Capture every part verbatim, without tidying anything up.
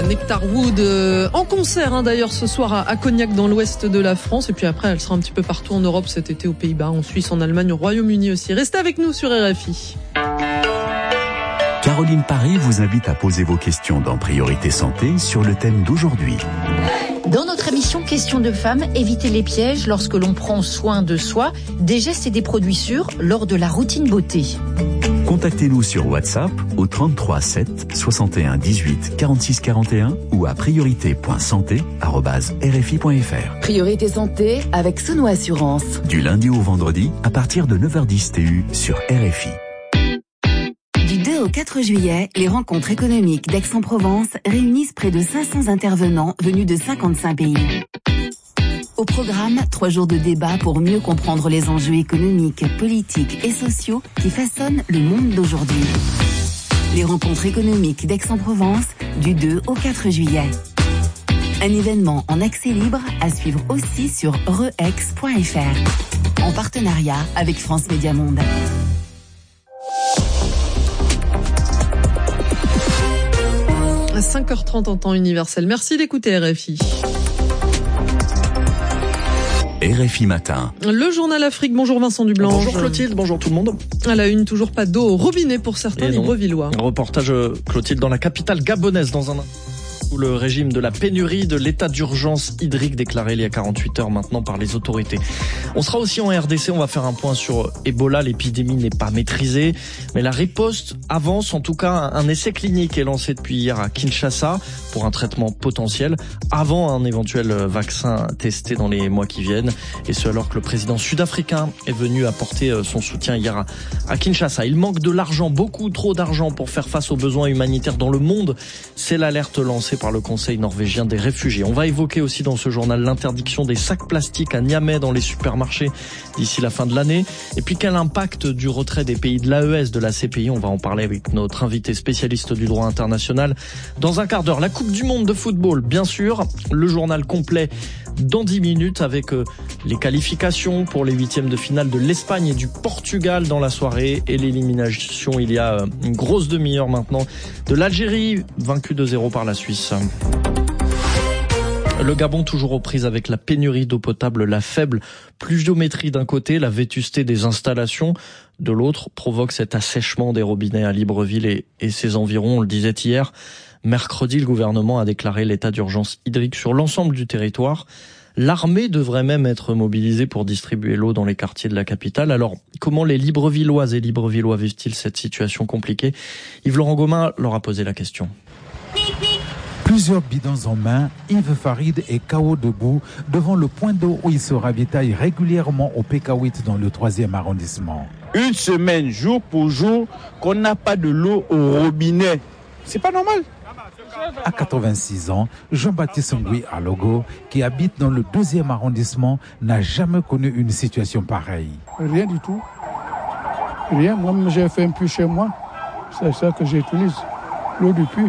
Nectar Wood euh, en concert hein, d'ailleurs ce soir à, à Cognac dans l'ouest de la France. Et puis après elle sera un petit peu partout en Europe cet été, aux Pays-Bas, en Suisse, en Allemagne, au Royaume-Uni aussi. Restez avec nous sur R F I. Caroline Paré vous invite à poser vos questions dans Priorité Santé sur le thème d'aujourd'hui. Dans notre émission Questions de femmes, évitez les pièges lorsque l'on prend soin de soi, des gestes et des produits sûrs lors de la routine beauté. Contactez-nous sur WhatsApp au trente-trois sept soixante et un dix-huit quarante-six quarante et un ou à priorité point santé arobase r f i point f r. Priorité Santé avec Sono Assurance. Du lundi au vendredi à partir de neuf heures dix T U sur R F I. Du deux au quatre juillet, les rencontres économiques d'Aix-en-Provence réunissent près de cinq cents intervenants venus de cinquante-cinq pays. Au programme, trois jours de débat pour mieux comprendre les enjeux économiques, politiques et sociaux qui façonnent le monde d'aujourd'hui. Les rencontres économiques d'Aix-en-Provence du deux au quatre juillet. Un événement en accès libre à suivre aussi sur reex point f r. En partenariat avec France Média Monde. À cinq heures trente en temps universel. Merci d'écouter R F I. R F I Matin. Le journal Afrique. Bonjour Vincent Dublanc. Bonjour Clotilde, bonjour tout le monde. À la une, toujours pas d'eau au robinet pour certains Librevillois. Un reportage Clotilde dans la capitale gabonaise dans un... sous le régime de la pénurie, de l'état d'urgence hydrique déclaré il y a quarante-huit heures maintenant par les autorités. On sera aussi en R D C, on va faire un point sur Ebola. L'épidémie n'est pas maîtrisée, mais la riposte avance. En tout cas, un essai clinique est lancé depuis hier à Kinshasa pour un traitement potentiel avant un éventuel vaccin testé dans les mois qui viennent. Et ce alors que le président sud-africain est venu apporter son soutien hier à Kinshasa. Il manque de l'argent, beaucoup trop d'argent pour faire face aux besoins humanitaires dans le monde. C'est l'alerte lancée par le Conseil norvégien des réfugiés. On va évoquer aussi dans ce journal l'interdiction des sacs plastiques à Niamey dans les supermarchés d'ici la fin de l'année. Et puis quel impact du retrait des pays de l'A E S de la C P I? On va en parler avec notre invité spécialiste du droit international dans un quart d'heure. La Coupe du Monde de football, bien sûr. Le journal complet dans dix minutes avec les qualifications pour les huitièmes de finale de l'Espagne et du Portugal dans la soirée et l'élimination il y a une grosse demi-heure maintenant de l'Algérie, vaincue deux zéro par la Suisse. Le Gabon toujours aux prises avec la pénurie d'eau potable, la faible pluviométrie d'un côté, la vétusté des installations de l'autre provoque cet assèchement des robinets à Libreville et, et ses environs. On le disait hier, mercredi, le gouvernement a déclaré l'état d'urgence hydrique sur l'ensemble du territoire. L'armée devrait même être mobilisée pour distribuer l'eau dans les quartiers de la capitale. Alors, comment les Librevilloises et Librevillois vivent-ils cette situation compliquée? Yves-Laurent Gomin leur a posé la question. Plusieurs bidons en main, Yves Farid est K O debout devant le point d'eau où il se ravitaille régulièrement au P K huit dans le troisième arrondissement. Une semaine, jour pour jour, qu'on n'a pas de l'eau au robinet. C'est pas normal. À quatre-vingt-six ans, Jean-Baptiste Ngui Alogo, qui habite dans le deuxième arrondissement, n'a jamais connu une situation pareille. Rien du tout. Rien. Moi, j'ai fait un puits chez moi. C'est ça que j'utilise. L'eau du puits.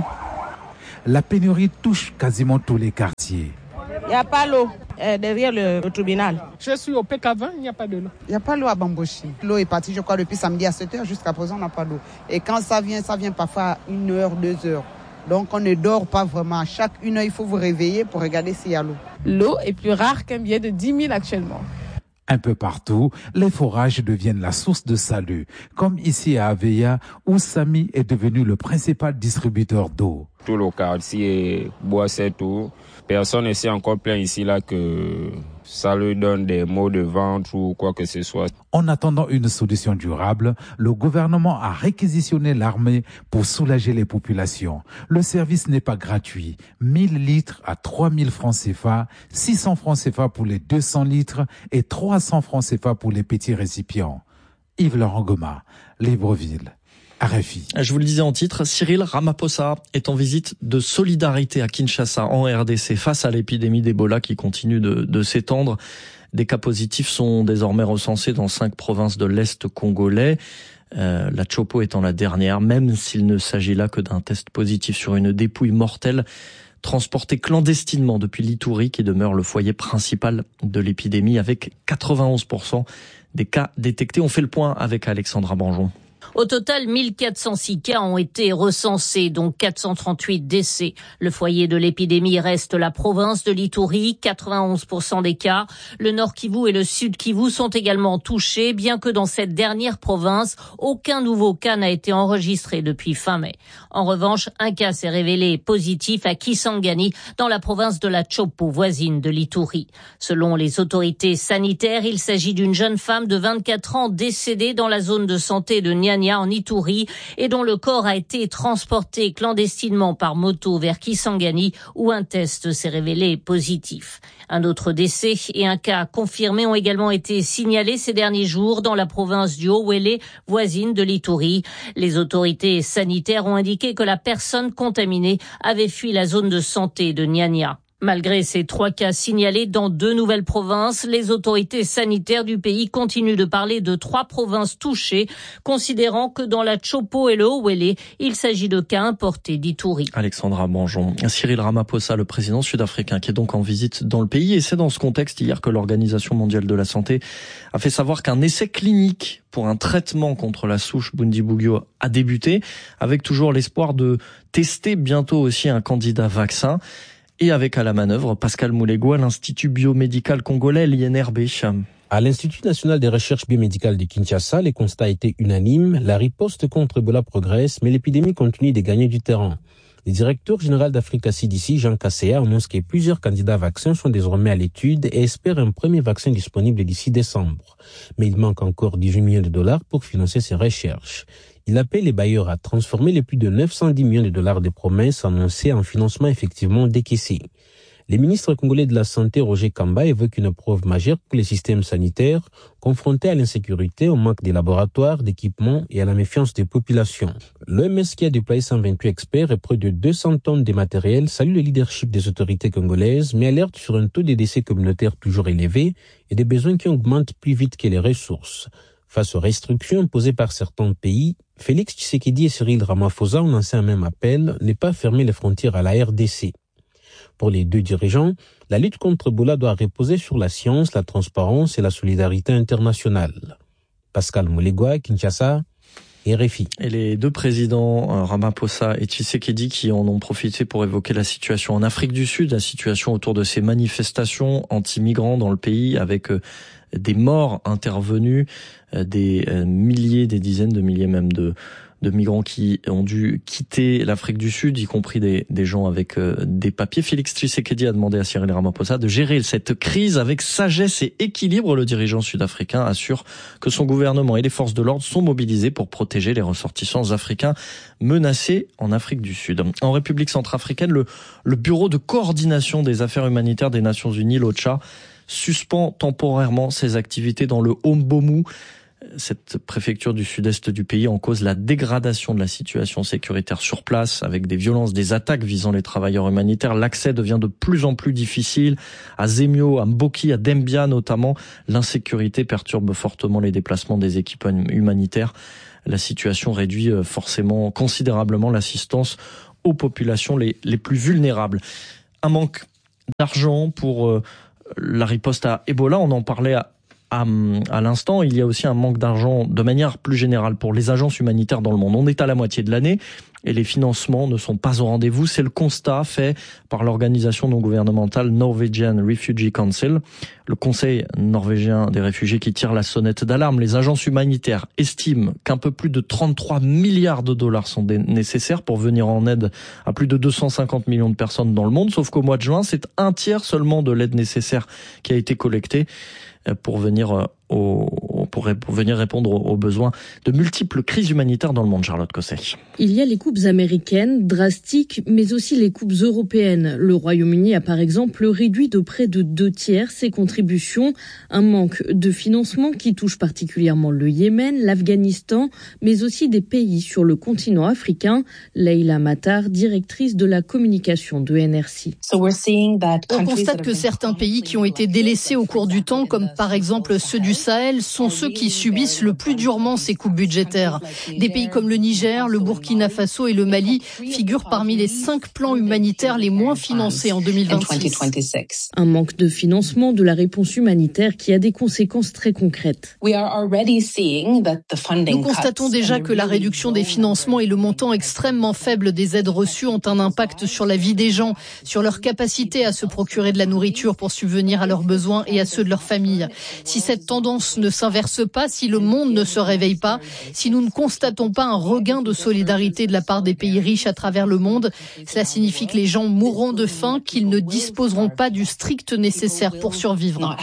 La pénurie touche quasiment tous les quartiers. Il n'y a pas l'eau euh, derrière le, le tribunal. Je suis au P K vingt, il n'y a pas de l'eau. Il n'y a pas l'eau à Bamboshi. L'eau est partie, je crois, depuis samedi à sept heures. Jusqu'à présent, on n'a pas d'eau. Et quand ça vient, ça vient parfois à une heure, deux heures. Donc on ne dort pas vraiment. À chaque une heure, il faut vous réveiller pour regarder s'il y a l'eau. L'eau est plus rare qu'un billet de dix mille actuellement. Un peu partout, les forages deviennent la source de salut, comme ici à Aveilla, où Samy est devenu le principal distributeur d'eau. Tout le quartier boit cette eau. Personne ne s'est encore plaint ici là que ça lui donne des maux de ventre ou quoi que ce soit. En attendant une solution durable, le gouvernement a réquisitionné l'armée pour soulager les populations. Le service n'est pas gratuit. mille litres à trois mille francs C F A, six cents francs C F A pour les deux cents litres et trois cents francs C F A pour les petits récipients. Yves-Laurent Gomin, Libreville. R F I. Je vous le disais en titre, Cyril Ramaphosa est en visite de solidarité à Kinshasa, en R D C, face à l'épidémie d'Ebola qui continue de, de s'étendre. Des cas positifs sont désormais recensés dans cinq provinces de l'Est congolais. Euh, la Chopo étant la dernière, même s'il ne s'agit là que d'un test positif sur une dépouille mortelle transportée clandestinement depuis l'Ituri, qui demeure le foyer principal de l'épidémie, avec quatre-vingt-onze pour cent des cas détectés. On fait le point avec Alexandra Banjon. Au total, mille quatre cent six cas ont été recensés, dont quatre cent trente-huit décès. Le foyer de l'épidémie reste la province de l'Ituri, quatre-vingt-onze pour cent des cas. Le Nord Kivu et le Sud Kivu sont également touchés, bien que dans cette dernière province, aucun nouveau cas n'a été enregistré depuis fin mai. En revanche, un cas s'est révélé positif à Kisangani, dans la province de la Chopo, voisine de l'Ituri. Selon les autorités sanitaires, il s'agit d'une jeune femme de vingt-quatre ans décédée dans la zone de santé de Nyanya en Ituri et dont le corps a été transporté clandestinement par moto vers Kisangani où un test s'est révélé positif. Un autre décès et un cas confirmé ont également été signalés ces derniers jours dans la province du Haut-Wélé, voisine de l'Ituri. Les autorités sanitaires ont indiqué que la personne contaminée avait fui la zone de santé de Nyanya. Malgré ces trois cas signalés dans deux nouvelles provinces, les autorités sanitaires du pays continuent de parler de trois provinces touchées, considérant que dans la Chopo et le Haut-Wélé, il s'agit de cas importés d'Ituri. Alexandra Banjon. Cyril Ramaphosa, le président sud-africain, qui est donc en visite dans le pays. Et c'est dans ce contexte hier que l'Organisation mondiale de la santé a fait savoir qu'un essai clinique pour un traitement contre la souche Bundibugyo a débuté, avec toujours l'espoir de tester bientôt aussi un candidat vaccin. Et avec à la manœuvre Pascal Moulégo à l'Institut biomédical congolais, l'I N R B. À l'Institut national des recherches biomédicales de Kinshasa, les constats étaient unanimes. La riposte contre Ebola progresse, mais l'épidémie continue de gagner du terrain. Le directeur général d'Africa C D C, Jean Kaseya, annonce que plusieurs candidats vaccins sont désormais à l'étude et espère un premier vaccin disponible d'ici décembre. Mais il manque encore dix-huit millions de dollars pour financer ces recherches. Il appelle les bailleurs à transformer les plus de neuf cent dix millions de dollars de promesses annoncées en financement effectivement décaissé. Le ministre congolais de la Santé, Roger Kamba, évoque une preuve majeure pour les systèmes sanitaires confrontés à l'insécurité, au manque de laboratoires, d'équipements et à la méfiance des populations. L'O M S, qui a déployé cent vingt-huit experts et près de deux cents tonnes de matériel, salue le leadership des autorités congolaises, mais alerte sur un taux de décès communautaires toujours élevé et des besoins qui augmentent plus vite que les ressources. Face aux restrictions imposées par certains pays, Félix Tshisekedi et Cyril Ramaphosa ont lancé un même appel, ne pas fermer les frontières à la R D C. Pour les deux dirigeants, la lutte contre Ebola doit reposer sur la science, la transparence et la solidarité internationale. Pascal Moulégo, Kinshasa, R F I. Et les deux présidents, Ramaphosa et Tshisekedi, qui en ont profité pour évoquer la situation en Afrique du Sud, la situation autour de ces manifestations anti-migrants dans le pays, avec des morts intervenues, des milliers, des dizaines de milliers même de de migrants qui ont dû quitter l'Afrique du Sud, y compris des, des gens avec euh, des papiers. Félix Tshisekedi a demandé à Cyril Ramaphosa de gérer cette crise avec sagesse et équilibre. Le dirigeant sud-africain assure que son gouvernement et les forces de l'ordre sont mobilisés pour protéger les ressortissants africains menacés en Afrique du Sud. En République centrafricaine, le, le Bureau de coordination des affaires humanitaires des Nations Unies, l'OCHA, suspend temporairement ses activités dans le Hombomu, cette préfecture du sud-est du pays, en cause la dégradation de la situation sécuritaire sur place, avec des violences, des attaques visant les travailleurs humanitaires. L'accès devient de plus en plus difficile. À Zemio, à Mboki, à Dembia notamment, l'insécurité perturbe fortement les déplacements des équipes humanitaires. La situation réduit forcément considérablement l'assistance aux populations les, les plus vulnérables. Un manque d'argent pour euh, la riposte à Ebola, on en parlait à À, à l'instant, il y a aussi un manque d'argent de manière plus générale pour les agences humanitaires dans le monde. On est à la moitié de l'année et les financements ne sont pas au rendez-vous. C'est le constat fait par l'organisation non gouvernementale Norwegian Refugee Council, le conseil norvégien des réfugiés qui tire la sonnette d'alarme. Les agences humanitaires estiment qu'un peu plus de trente-trois milliards de dollars sont nécessaires pour venir en aide à plus de deux cent cinquante millions de personnes dans le monde, sauf qu'au mois de juin, c'est un tiers seulement de l'aide nécessaire qui a été collectée pour venir au, pour, pour venir répondre aux besoins de multiples crises humanitaires dans le monde. Charlotte Cosset. Il y a les coupes américaines, drastiques, mais aussi les coupes européennes. Le Royaume-Uni a par exemple réduit de près de deux tiers ses contributions. Un manque de financement qui touche particulièrement le Yémen, l'Afghanistan, mais aussi des pays sur le continent africain. Leïla Matar, directrice de la communication de N R C. On constate que certains pays qui ont été délaissés au cours du temps, comme par exemple ceux du Sahel, sont ceux ceux qui subissent le plus durement ces coupes budgétaires. Des pays comme le Niger, le Burkina Faso et le Mali figurent parmi les cinq plans humanitaires les moins financés en deux mille vingt-six. Un manque de financement de la réponse humanitaire qui a des conséquences très concrètes. Nous constatons déjà que la réduction des financements et le montant extrêmement faible des aides reçues ont un impact sur la vie des gens, sur leur capacité à se procurer de la nourriture pour subvenir à leurs besoins et à ceux de leur famille. Si cette tendance ne s'inverse pas, si le monde ne se réveille pas, si nous ne constatons pas un regain de solidarité de la part des pays riches à travers le monde, cela signifie que les gens mourront de faim, qu'ils ne disposeront pas du strict nécessaire pour survivre.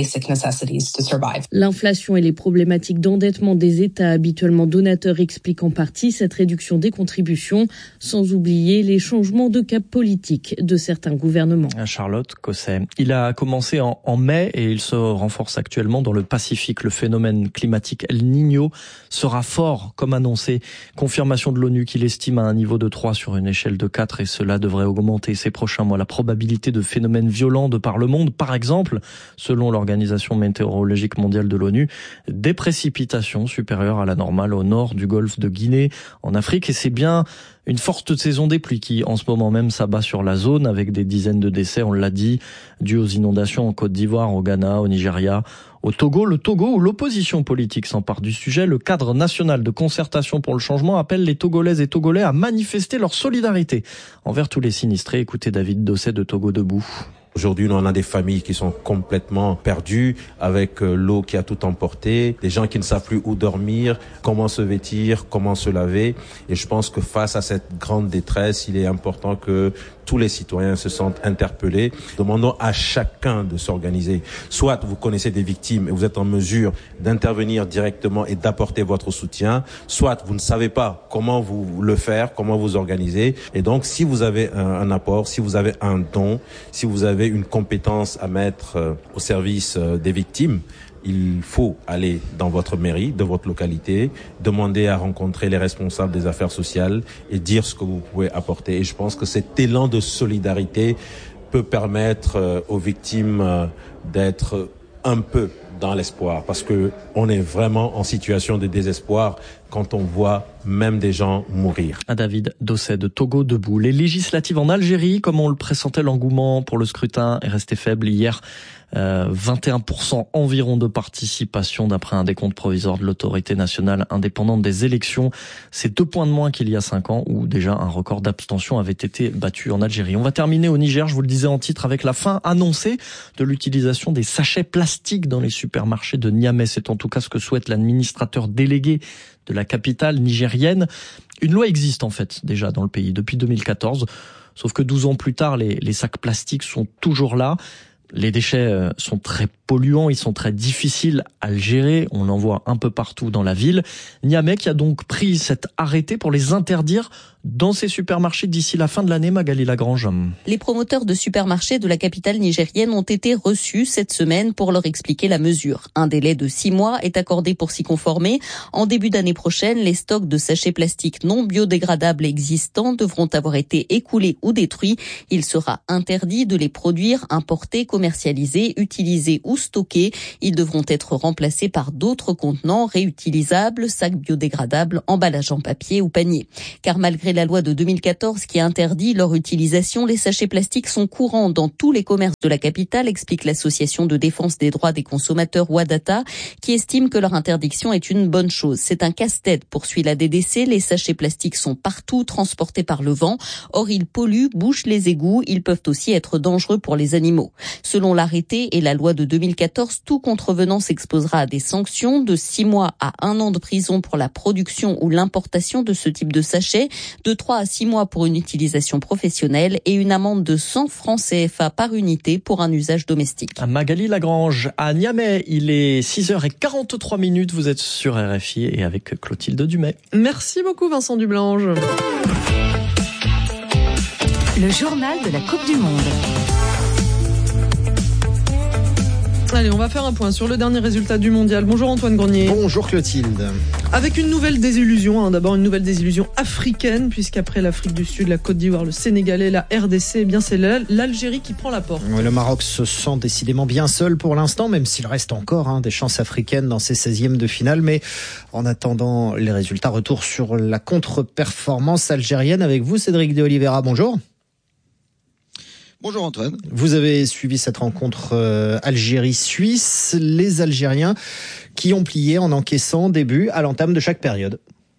L'inflation et les problématiques d'endettement des États habituellement donateurs expliquent en partie cette réduction des contributions, sans oublier les changements de cap politique de certains gouvernements. Charlotte Cosset. Il a commencé en, en mai et il se renforce actuellement dans le Pacifique. Le phénomène climatique El Niño sera fort, comme annoncé. Confirmation de l'ONU qu'il estime à un niveau de trois sur une échelle de quatre et cela devrait augmenter ces prochains mois. La probabilité de phénomènes violents de par le monde, par exemple, selon l'Organisation météorologique mondiale de l'ONU, des précipitations supérieures à la normale au nord du golfe de Guinée, en Afrique. Et c'est bien une forte saison des pluies qui, en ce moment même, s'abat sur la zone avec des dizaines de décès, on l'a dit, dus aux inondations en Côte d'Ivoire, au Ghana, au Nigeria, au Togo. Le Togo où l'opposition politique s'empare du sujet. Le cadre national de concertation pour le changement appelle les Togolaises et Togolais à manifester leur solidarité envers tous les sinistrés. Écoutez David Dosset de Togo Debout. Aujourd'hui, on a des familles qui sont complètement perdues, avec l'eau qui a tout emporté, des gens qui ne savent plus où dormir, comment se vêtir, comment se laver. Et je pense que face à cette grande détresse, il est important que tous les citoyens se sentent interpellés. Demandons à chacun de s'organiser. Soit vous connaissez des victimes et vous êtes en mesure d'intervenir directement et d'apporter votre soutien, soit vous ne savez pas comment vous le faire, comment vous organiser. Et donc, si vous avez un, un apport, si vous avez un don, si vous avez une compétence à mettre euh, au service euh, des victimes, il faut aller dans votre mairie, de votre localité, demander à rencontrer les responsables des affaires sociales et dire ce que vous pouvez apporter. Et je pense que cet élan de solidarité peut permettre euh, aux victimes euh, d'être un peu dans l'espoir, parce que on est vraiment en situation de désespoir quand on voit même des gens mourir. À David Dosset de Togo Debout. Les législatives en Algérie, comme on le pressentait, l'engouement pour le scrutin est resté faible hier. Euh, vingt et un pour cent environ de participation d'après un décompte provisoire de l'autorité nationale indépendante des élections. C'est deux points de moins qu'il y a cinq ans où déjà un record d'abstention avait été battu en Algérie. On va terminer au Niger, je vous le disais en titre, avec la fin annoncée de l'utilisation des sachets plastiques dans les supermarchés de Niamey. C'est en tout cas ce que souhaite l'administrateur délégué de la capitale nigérienne. Une loi existe en fait déjà dans le pays depuis deux mille quatorze, sauf que douze ans plus tard, les, les sacs plastiques sont toujours là. Les déchets sont très polluants, ils sont très difficiles à le gérer, on en voit un peu partout dans la ville. Niamey qui a donc pris cet arrêté pour les interdire dans ses supermarchés d'ici la fin de l'année. Magali Lagrange. Les promoteurs de supermarchés de la capitale nigérienne ont été reçus cette semaine pour leur expliquer la mesure. Un délai de six mois est accordé pour s'y conformer. En début d'année prochaine, les stocks de sachets plastiques non biodégradables existants devront avoir été écoulés ou détruits. Il sera interdit de les produire, importer, commercialiser, utiliser ou stocker. Ils devront être remplacés par d'autres contenants réutilisables, sacs biodégradables, emballages en papier ou panier. Car malgré la loi de deux mille quatorze qui interdit leur utilisation, les sachets plastiques sont courants dans tous les commerces de la capitale, explique l'association de défense des droits des consommateurs Wadata, qui estime que leur interdiction est une bonne chose. C'est un casse-tête, poursuit la D D C. Les sachets plastiques sont partout, transportés par le vent. Or, ils polluent, bouchent les égouts. Ils peuvent aussi être dangereux pour les animaux. Selon l'arrêté et la loi de deux mille quatorze, tout contrevenant s'exposera à des sanctions de six mois à un an de prison pour la production ou l'importation de ce type de sachets, de trois à six mois pour une utilisation professionnelle et une amende de cent francs C F A par unité pour un usage domestique. À Magali Lagrange, à Niamey, il est six heures quarante-trois minutes. Vous êtes sur R F I et avec Clotilde Dumay. Merci beaucoup Vincent Dublange. Le journal de la Coupe du Monde. Allez, on va faire un point sur le dernier résultat du mondial. Bonjour Antoine Grenier. Bonjour Clotilde. Avec une nouvelle désillusion, hein. D'abord une nouvelle désillusion africaine, puisqu'après l'Afrique du Sud, la Côte d'Ivoire, le Sénégal et la R D C, eh bien c'est l'Algérie qui prend la porte. Oui, le Maroc se sent décidément bien seul pour l'instant, même s'il reste encore hein, des chances africaines dans ces seizièmes de finale. Mais en attendant les résultats, retour sur la contre-performance algérienne avec vous, Cédric de Oliveira. Bonjour. Bonjour Antoine. Vous avez suivi cette rencontre euh, Algérie-Suisse. Les Algériens qui ont plié en encaissant des buts à l'entame de chaque période.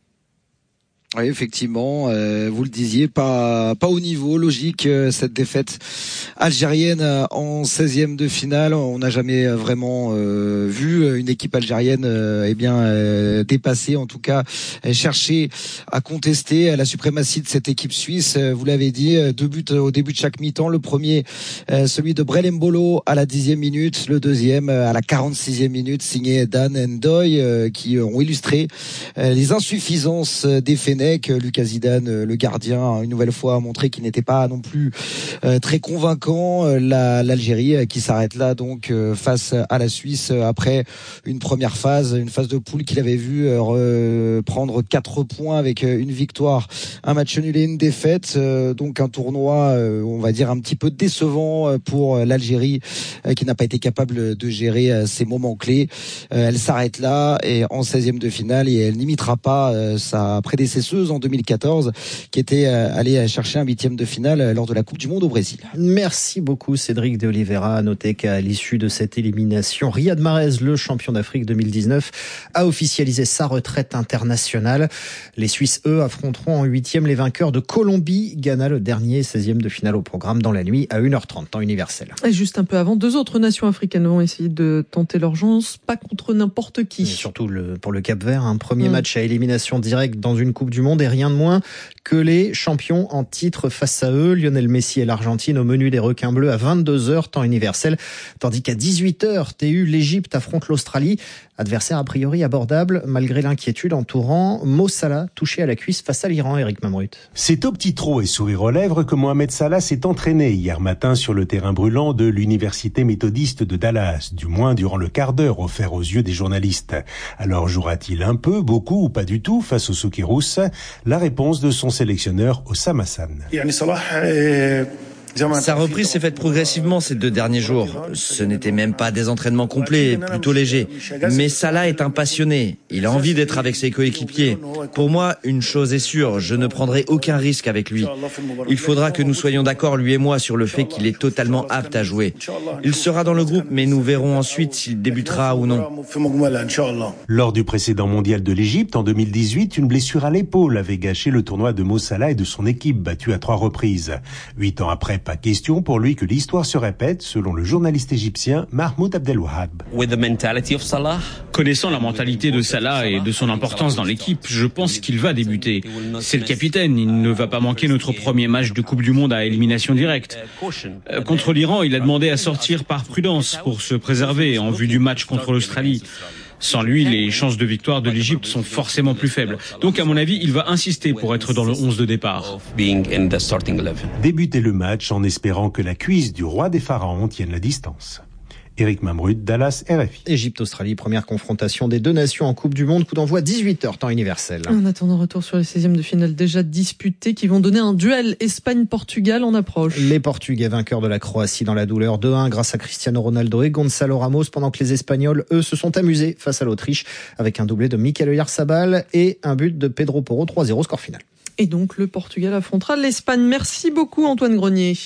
Oui, effectivement, euh, vous le disiez, pas pas au niveau logique euh, cette défaite algérienne euh, en seizième de finale. On n'a jamais vraiment euh, vu une équipe algérienne euh, eh bien euh, dépasser, en tout cas euh, chercher à contester la suprématie de cette équipe suisse. Euh, vous l'avez dit, deux buts au début de chaque mi-temps. Le premier, euh, celui de Brel Mbolo à la dixième minute. Le deuxième à la quarante-sixième minute, signé Dan Ndoye, euh, qui ont illustré euh, les insuffisances des Fennecs. Lucas Zidane, le gardien, une nouvelle fois a montré qu'il n'était pas non plus euh, très convaincant. La, L'Algérie qui s'arrête là donc euh, face à la Suisse après une première phase, une phase de poule qu'il avait vu euh, prendre quatre points avec une victoire, un match nul et une défaite. Euh, donc un tournoi, euh, on va dire un petit peu décevant pour l'Algérie euh, qui n'a pas été capable de gérer euh, ces moments clés. Euh, elle s'arrête là et en seizième de finale et elle n'imitera pas euh, sa prédécesseuse en deux mille quatorze qui était allée chercher un huitième de finale lors de la Coupe du Monde au Brésil. Merci beaucoup Cédric de Oliveira. À noter qu'à l'issue de cette élimination, Riyad Mahrez, le champion d'Afrique deux mille dix-neuf, a officialisé sa retraite internationale. Les Suisses, eux, affronteront en huitième les vainqueurs de Colombie, Ghana, le dernier seizième de finale au programme dans la nuit à une heure trente, temps universel. Et juste un peu avant, deux autres nations africaines vont essayer de tenter leur chance, pas contre n'importe qui. Et surtout le, pour le Cap-Vert, un premier mmh. match à élimination directe dans une Coupe du Monde et rien de moins que les champions en titre face à eux. Lionel Messi et l'Argentine au menu des requins bleus à vingt-deux heures, temps universel, tandis qu'à dix-huit heures, T U, l'Égypte affronte l'Australie. Adversaire a priori abordable malgré l'inquiétude entourant Mo Salah, touché à la cuisse face à l'Iran. Eric Mamrut. C'est au petit trot et sourire aux lèvres que Mohamed Salah s'est entraîné hier matin sur le terrain brûlant de l'université méthodiste de Dallas, du moins durant le quart d'heure offert aux yeux des journalistes. Alors jouera-t-il un peu, beaucoup ou pas du tout face au Socceroos? La réponse de son sélectionneur Oussama Hassan. Sa reprise s'est faite progressivement ces deux derniers jours. Ce n'était même pas des entraînements complets, plutôt légers. Mais Salah est un passionné. Il a envie d'être avec ses coéquipiers. Pour moi, une chose est sûre, je ne prendrai aucun risque avec lui. Il faudra que nous soyons d'accord, lui et moi, sur le fait qu'il est totalement apte à jouer. Il sera dans le groupe, mais nous verrons ensuite s'il débutera ou non. Lors du précédent mondial de l'Égypte, en deux mille dix-huit, une blessure à l'épaule avait gâché le tournoi de Mo Salah et de son équipe, battue à trois reprises. Huit ans après, pas question pour lui que l'histoire se répète, selon le journaliste égyptien Mahmoud Abdelwahab. Connaissant la mentalité de Salah et de son importance dans l'équipe, je pense qu'il va débuter. C'est le capitaine, il ne va pas manquer notre premier match de Coupe du Monde à élimination directe. Euh, contre l'Iran, il a demandé à sortir par prudence pour se préserver en vue du match contre l'Australie. Sans lui, les chances de victoire de l'Égypte sont forcément plus faibles. Donc, à mon avis, il va insister pour être dans le onze de départ. Débuter le match en espérant que la cuisse du roi des pharaons tienne la distance. Eric Mamrut, Dallas, R F I. Égypte-Australie, première confrontation des deux nations en Coupe du Monde, coup d'envoi dix-huit heures, temps universel. En attendant, retour sur les seizièmes de finale déjà disputés qui vont donner un duel Espagne-Portugal en approche. Les Portugais vainqueurs de la Croatie dans la douleur deux un grâce à Cristiano Ronaldo et Gonzalo Ramos, pendant que les Espagnols, eux, se sont amusés face à l'Autriche avec un doublé de Mikel Oyarzabal et un but de Pedro Porro, trois zéro, score final. Et donc le Portugal affrontera l'Espagne. Merci beaucoup Antoine Grenier.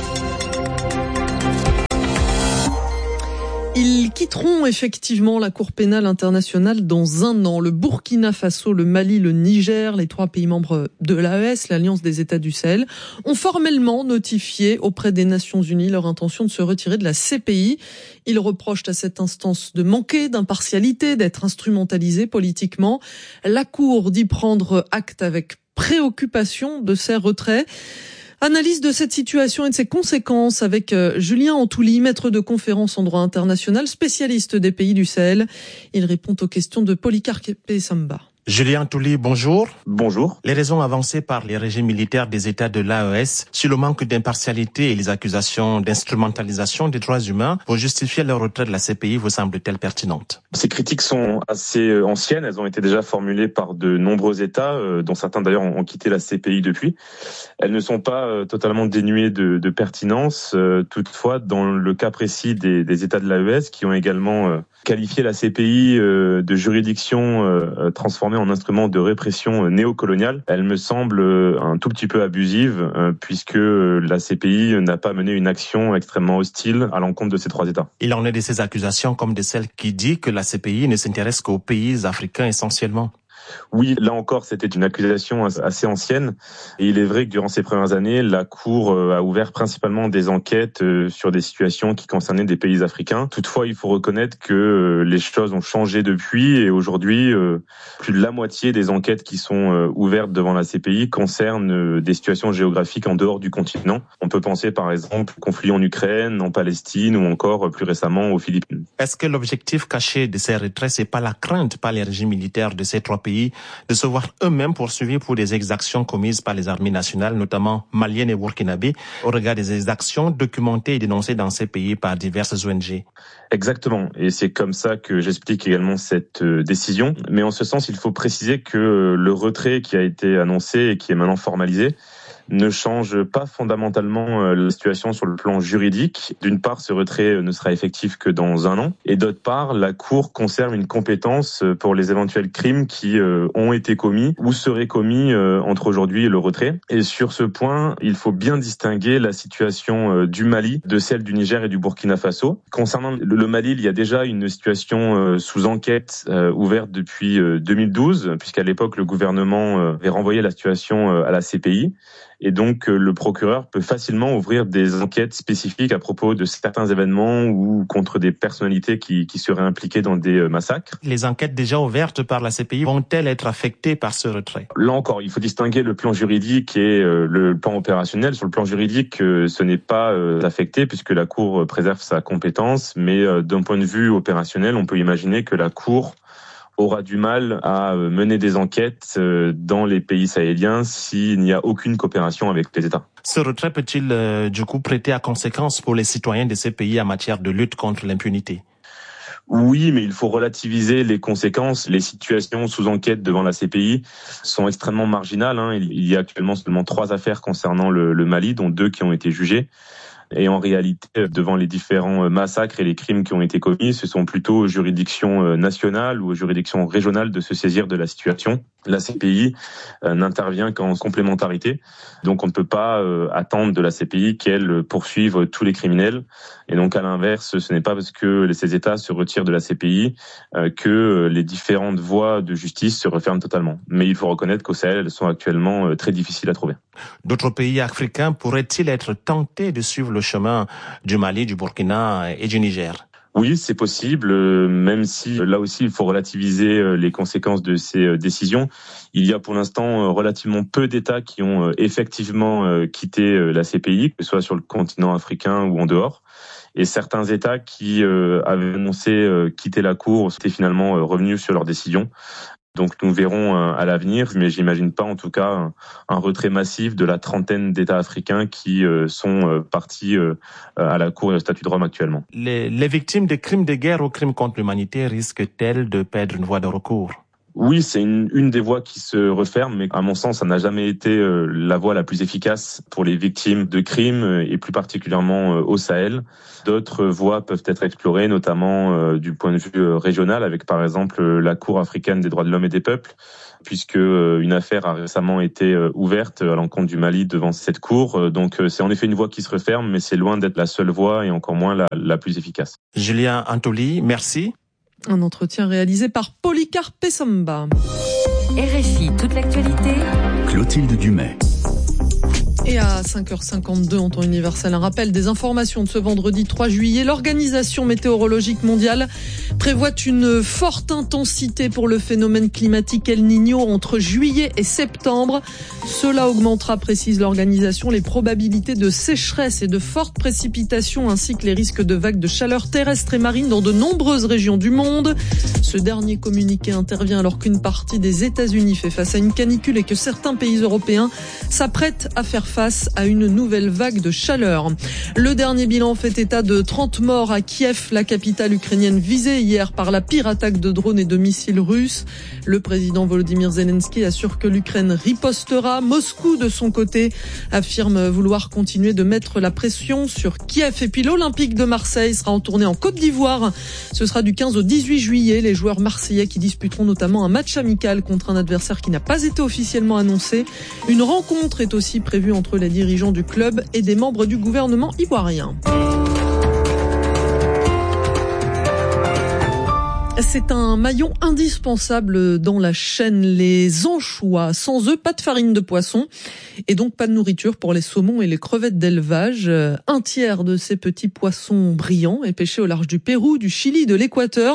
Ils quitteront effectivement la Cour pénale internationale dans un an. Le Burkina Faso, le Mali, le Niger, les trois pays membres de l'A E S, l'Alliance des États du Sahel, ont formellement notifié auprès des Nations Unies leur intention de se retirer de la C P I. Ils reprochent à cette instance de manquer d'impartialité, d'être instrumentalisée politiquement. La Cour dit prendre acte avec préoccupation de ces retraits. Analyse de cette situation et de ses conséquences avec Julien Antouli, maître de conférence en droit international, spécialiste des pays du Sahel. Il répond aux questions de Polycarpe Samba. Julien Touli, bonjour. Bonjour. Les raisons avancées par les régimes militaires des États de l'A E S sur le manque d'impartialité et les accusations d'instrumentalisation des droits humains pour justifier le retrait de la C P I vous semblent-elles pertinentes? Ces critiques sont assez anciennes. Elles ont été déjà formulées par de nombreux États, dont certains d'ailleurs ont quitté la C P I depuis. Elles ne sont pas totalement dénuées de, de pertinence. Toutefois, dans le cas précis des, des États de l'A E S qui ont également qualifié la C P I de juridiction transformée en instrument de répression néocoloniale, elle me semble un tout petit peu abusive puisque la C P I n'a pas mené une action extrêmement hostile à l'encontre de ces trois États. Il en est de ces accusations comme de celles qui disent que la C P I ne s'intéresse qu'aux pays africains essentiellement. Oui, là encore, c'était une accusation assez ancienne. Et il est vrai que durant ces premières années, la Cour a ouvert principalement des enquêtes sur des situations qui concernaient des pays africains. Toutefois, il faut reconnaître que les choses ont changé depuis et aujourd'hui, plus de la moitié des enquêtes qui sont ouvertes devant la C P I concernent des situations géographiques en dehors du continent. On peut penser par exemple au conflit en Ukraine, en Palestine ou encore plus récemment aux Philippines. Est-ce que l'objectif caché de ces retraits, c'est pas la crainte par les régimes militaires de ces trois pays de se voir eux-mêmes poursuivis pour des exactions commises par les armées nationales, notamment maliennes et burkinabées, au regard des exactions documentées et dénoncées dans ces pays par diverses O N G? Exactement. Et c'est comme ça que j'explique également cette décision. Mais en ce sens, il faut préciser que le retrait qui a été annoncé et qui est maintenant formalisé ne change pas fondamentalement la situation sur le plan juridique. D'une part, ce retrait ne sera effectif que dans un an. Et d'autre part, la Cour conserve une compétence pour les éventuels crimes qui ont été commis ou seraient commis entre aujourd'hui et le retrait. Et sur ce point, il faut bien distinguer la situation du Mali de celle du Niger et du Burkina Faso. Concernant le Mali, il y a déjà une situation sous enquête ouverte depuis deux mille douze, puisqu'à l'époque, le gouvernement avait renvoyé la situation à la C P I. Et donc, le procureur peut facilement ouvrir des enquêtes spécifiques à propos de certains événements ou contre des personnalités qui, qui seraient impliquées dans des massacres. Les enquêtes déjà ouvertes par la C P I vont-elles être affectées par ce retrait? Là encore, il faut distinguer le plan juridique et le plan opérationnel. Sur le plan juridique, ce n'est pas affecté puisque la Cour préserve sa compétence. Mais d'un point de vue opérationnel, on peut imaginer que la Cour aura du mal à mener des enquêtes dans les pays sahéliens s'il n'y a aucune coopération avec les États. Ce retrait peut-il euh, du coup prêter à conséquence pour les citoyens de ces pays en matière de lutte contre l'impunité? Oui, mais il faut relativiser les conséquences. Les situations sous enquête devant la C P I sont extrêmement marginales. Hein. Il y a actuellement seulement trois affaires concernant le, le Mali, dont deux qui ont été jugées. Et en réalité, devant les différents massacres et les crimes qui ont été commis, ce sont plutôt aux juridictions nationales ou aux juridictions régionales de se saisir de la situation. La C P I euh, n'intervient qu'en complémentarité. Donc on ne peut pas euh, attendre de la C P I qu'elle poursuive tous les criminels. Et donc à l'inverse, ce n'est pas parce que ces États se retirent de la C P I euh, que les différentes voies de justice se referment totalement. Mais il faut reconnaître qu'au Sahel, elles sont actuellement euh, très difficiles à trouver. D'autres pays africains pourraient-ils être tentés de suivre le chemin du Mali, du Burkina et du Niger? Oui, c'est possible, même si là aussi il faut relativiser les conséquences de ces décisions. Il y a pour l'instant relativement peu d'États qui ont effectivement quitté la C P I, que ce soit sur le continent africain ou en dehors. Et certains États qui avaient annoncé quitter la Cour étaient finalement revenus sur leur décision. Donc nous verrons à l'avenir, mais j'imagine pas en tout cas un retrait massif de la trentaine d'États africains qui sont partis à la Cour et au statut de Rome actuellement. Les, les victimes de crimes de guerre ou crimes contre l'humanité risquent-elles de perdre une voie de recours? Oui, c'est une, une des voies qui se referme, mais à mon sens, ça n'a jamais été euh, la voie la plus efficace pour les victimes de crimes, euh, et plus particulièrement euh, au Sahel. D'autres voies peuvent être explorées, notamment euh, du point de vue euh, régional, avec par exemple euh, la Cour africaine des droits de l'homme et des peuples, puisque euh, une affaire a récemment été euh, ouverte à l'encontre du Mali devant cette cour. Euh, donc euh, c'est en effet une voie qui se referme, mais c'est loin d'être la seule voie et encore moins la, la plus efficace. Julien Antoli, merci. Un entretien réalisé par Polycarpe Samba. R F I, toute l'actualité. Clotilde Dumais. Et à cinq heures cinquante-deux en temps universel, un rappel des informations de ce vendredi trois juillet. L'Organisation météorologique mondiale prévoit une forte intensité pour le phénomène climatique El Niño entre juillet et septembre. Cela augmentera, précise l'organisation, les probabilités de sécheresse et de fortes précipitations ainsi que les risques de vagues de chaleur terrestre et marine dans de nombreuses régions du monde. Ce dernier communiqué intervient alors qu'une partie des États-Unis fait face à une canicule et que certains pays européens s'apprêtent à faire face à une nouvelle vague de chaleur. Le dernier bilan fait état de trente morts à Kiev, la capitale ukrainienne visée hier par la pire attaque de drones et de missiles russes. Le président Volodymyr Zelensky assure que l'Ukraine ripostera. Moscou, de son côté, affirme vouloir continuer de mettre la pression sur Kiev. Et puis l'Olympique de Marseille sera en tournée en Côte d'Ivoire. Ce sera du quinze au dix-huit juillet. Les joueurs marseillais qui disputeront notamment un match amical contre un adversaire qui n'a pas été officiellement annoncé. Une rencontre est aussi prévue entre les dirigeants du club et des membres du gouvernement ivoirien. C'est un maillon indispensable dans la chaîne, les anchois. Sans eux, pas de farine de poisson et donc pas de nourriture pour les saumons et les crevettes d'élevage. Un tiers de ces petits poissons brillants est pêché au large du Pérou, du Chili, de l'Équateur.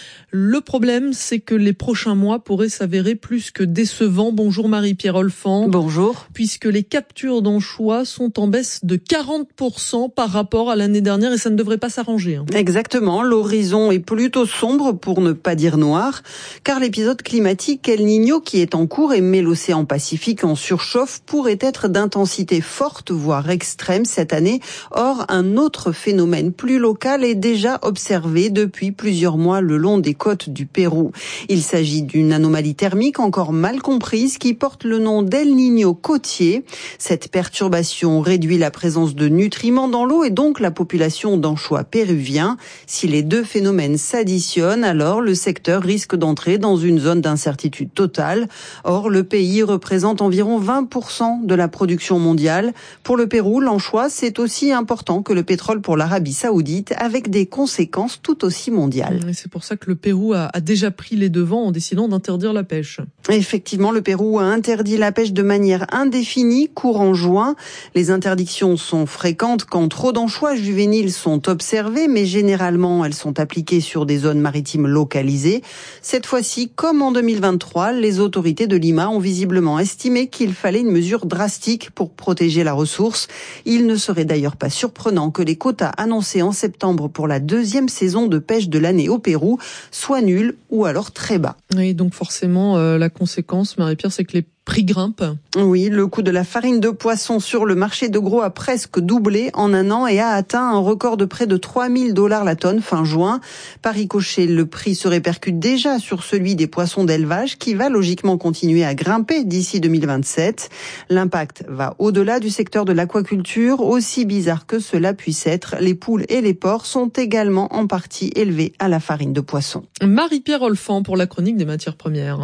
Le problème, c'est que les prochains mois pourraient s'avérer plus que décevants. Bonjour Marie-Pierre Olfan. Bonjour. Puisque les captures d'anchois sont en baisse de quarante pour cent par rapport à l'année dernière et ça ne devrait pas s'arranger. Hein. Exactement. L'horizon est plutôt sombre pour ne pas dire noir, car l'épisode climatique El Niño qui est en cours et met l'océan Pacifique en surchauffe pourrait être d'intensité forte, voire extrême cette année. Or, un autre phénomène plus local est déjà observé depuis plusieurs mois le long des côtes du Pérou. Il s'agit d'une anomalie thermique encore mal comprise qui porte le nom d'El Niño côtier. Cette perturbation réduit la présence de nutriments dans l'eau et donc la population d'anchois péruviens. Si les deux phénomènes s'additionnent, alors le secteur risque d'entrer dans une zone d'incertitude totale. Or, le pays représente environ vingt pour cent de la production mondiale. Pour le Pérou, l'anchois, c'est aussi important que le pétrole pour l'Arabie Saoudite, avec des conséquences tout aussi mondiales. Et c'est pour ça que le Pérou a, a déjà pris les devants en décidant d'interdire la pêche. Effectivement, le Pérou a interdit la pêche de manière indéfinie courant juin. Les interdictions sont fréquentes quand trop d'anchois juvéniles sont observés, mais généralement elles sont appliquées sur des zones maritimes localisées. Cette fois-ci, comme en deux mille vingt-trois, les autorités de Lima ont visiblement estimé qu'il fallait une mesure drastique pour protéger la ressource. Il ne serait d'ailleurs pas surprenant que les quotas annoncés en septembre pour la deuxième saison de pêche de l'année au Pérou soit nul ou alors très bas. Oui, donc forcément, euh, la conséquence, Marie-Pierre, c'est que les prix grimpent. Oui, le coût de la farine de poisson sur le marché de gros a presque doublé en un an et a atteint un record de près de trois mille dollars la tonne fin juin. Par ricochet, le prix se répercute déjà sur celui des poissons d'élevage qui va logiquement continuer à grimper d'ici deux mille vingt-sept. L'impact va au-delà du secteur de l'aquaculture. Aussi bizarre que cela puisse être, les poules et les porcs sont également en partie élevés à la farine de poisson. Marie-Pierre Olfan pour la chronique des matières premières.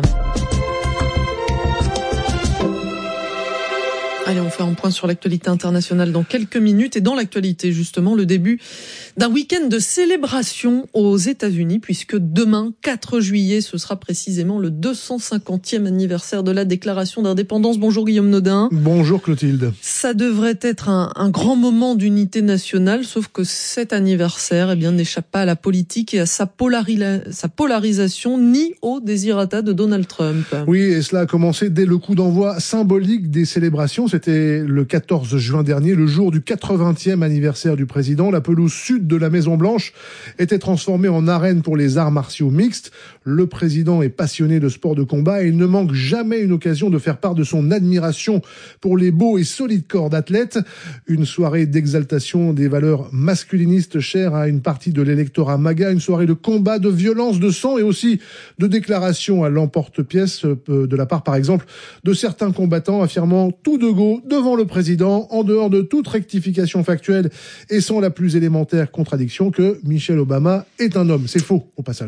Allez, on fait un point sur l'actualité internationale dans quelques minutes. Et dans l'actualité, justement, le début d'un week-end de célébration aux États-Unis, puisque demain, quatre juillet, ce sera précisément le deux cent cinquantième anniversaire de la déclaration d'indépendance. Bonjour Guillaume Nodin. Bonjour Clotilde. Ça devrait être un, un grand moment d'unité nationale, sauf que cet anniversaire, eh bien, n'échappe pas à la politique et à sa, polari- sa polarisation, ni au désirata de Donald Trump. Oui, et cela a commencé dès le coup d'envoi symbolique des célébrations. C'était le quatorze juin dernier, le jour du quatre-vingtième anniversaire du président. La pelouse sud de la Maison-Blanche était transformée en arène pour les arts martiaux mixtes. Le président est passionné de sport de combat et il ne manque jamais une occasion de faire part de son admiration pour les beaux et solides corps d'athlètes. Une soirée d'exaltation des valeurs masculinistes chères à une partie de l'électorat MAGA, une soirée de combat, de violence, de sang et aussi de déclarations à l'emporte-pièce de la part, par exemple, de certains combattants affirmant tout de go devant le président, en dehors de toute rectification factuelle et sans la plus élémentaire contradiction que Michelle Obama est un homme. C'est faux, au passage.